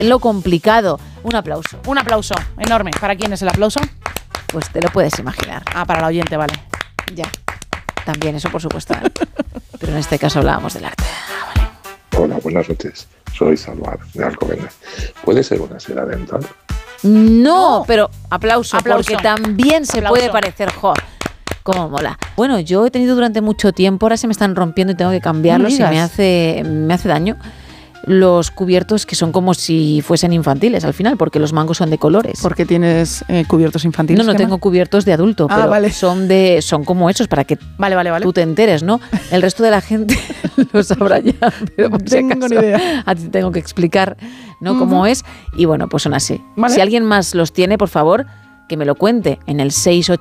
lo complicado. Un aplauso. Un aplauso enorme. ¿Para quién es el aplauso? Pues te lo puedes imaginar. Para la oyente, vale. Ya. También, eso por supuesto. Pero en este caso hablábamos del arte. Vale. Hola, buenas noches. Soy Salvar, de Alcobendas. ¿Puede ser una seda dental? No, pero aplauso, porque también se aplauso. puede parecer, cómo mola. Bueno, yo he tenido durante mucho tiempo, ahora se me están rompiendo y tengo que cambiarlos y me hace daño. Los cubiertos que son como si fuesen infantiles al final, porque los mangos son de colores. ¿Por qué tienes cubiertos infantiles? No tengo cubiertos de adulto, pero vale. son como esos para que vale. tú te enteres, ¿no? El resto de la gente lo sabrá ya, pero por si acaso, ni idea. a ti tengo que explicar, ¿no? Cómo es. Y bueno, pues son así. Vale. Si alguien más los tiene, por favor, que me lo cuente en el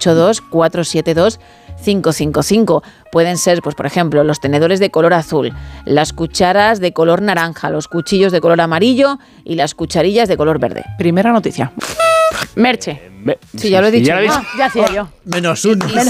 682-472-555. Pueden ser, pues por ejemplo, los tenedores de color azul, las cucharas de color naranja, los cuchillos de color amarillo y las cucharillas de color verde. Primera noticia. Merche. Sí, ya lo he dicho. Ya hacía yo. Menos uno. No,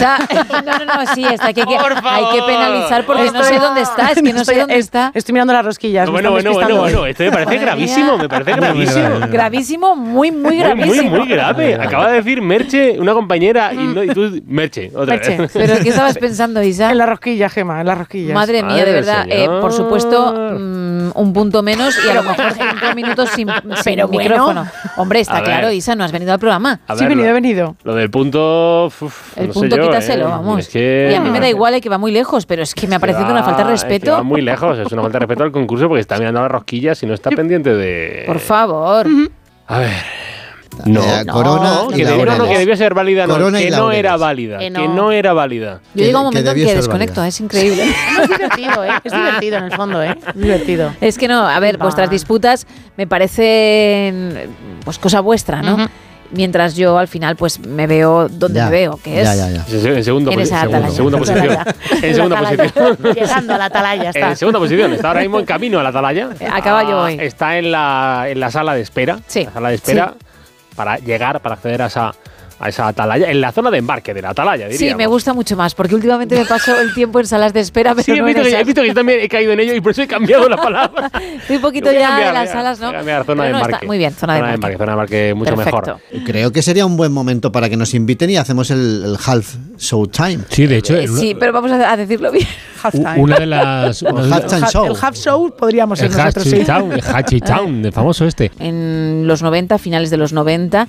sí, está que hay que penalizar porque no sé dónde está, es que no sé dónde está. Estoy mirando las rosquillas. Bueno, esto me parece gravísimo, Gravísimo, muy gravísimo. Muy grave. Acaba de decir Merche, una compañera, y tú, Merche, otra vez. ¿Pero qué estabas pensando, Isa? En la rosquilla, Gema, en las rosquillas. Madre mía, de verdad. Por supuesto, un punto menos y a lo mejor 5 minutos sin micrófono. Hombre, está claro, Isa, no has venido al programa. Sí, he venido. Lo del punto... El punto quítaselo, vamos. Es que... Y a mí me da igual que va muy lejos, pero es que me ha parecido una falta de respeto. Es que va muy lejos, es una falta de respeto al concurso porque está mirando las rosquillas y no está pendiente de... Por favor. A ver... No, Corona que debía ser válida, que no era válida. Que no era válida. Yo llego a un momento en que desconecto, es increíble. Es divertido, es divertido en el fondo, divertido. Es que no, a ver, vuestras disputas me parecen pues cosa vuestra, ¿no? Mientras yo al final pues me veo donde me veo, que es en segunda posición. En segunda posición. Llegando a la atalaya está. En segunda posición, está ahora mismo en camino a la atalaya. A caballo voy. Está en la sala de espera. Sí. La sala de espera para acceder a esa atalaya, en la zona de embarque de la atalaya, diríamos. Sí, me gusta mucho más, porque últimamente me paso el tiempo en salas de espera, pero he visto que yo también he caído en ello y por eso he cambiado la palabra. Estoy un poquito ya en las salas, ¿no? Zona de embarque. Muy bien, zona de embarque Mucho perfecto. mejor. Creo que sería un buen momento para que nos inviten y hacemos el half show time. Sí, de hecho. Sí, pero vamos a decirlo bien. Una de las... El halftime show. El half show podríamos ser nosotros, sí. El Hachi Town, el famoso este. En los 90, finales de los 90,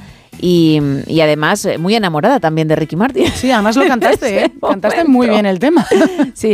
y además muy enamorada también de Ricky Martin. Sí, además lo cantaste, Cantaste muy bien el tema. Sí,